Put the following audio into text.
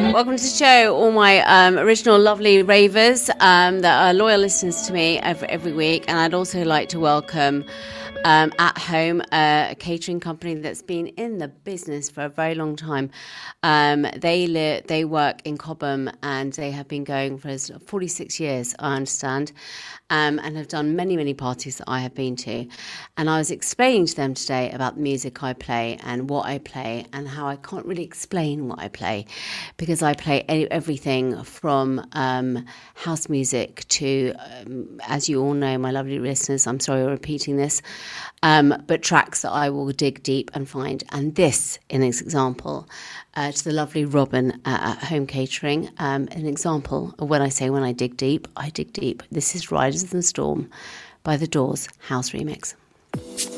Welcome to the show, all my original lovely ravers that are loyal listeners to me every week. And I'd also like to welcome At Home, a catering company that's been in the business for a very long time. They work in Cobham and they have been going for 46 years, I understand, and have done many, many parties that I have been to. And I was explaining to them today about the music I play and what I play and how I can't really explain what I play because I play everything from house music to, as you all know, my lovely listeners, I'm sorry for repeating this, but tracks that I will dig deep and find. And this, in this example, to the lovely Robin at Home Catering, an example of when I dig deep, I dig deep. This is Riders of the Storm by The Doors House Remix.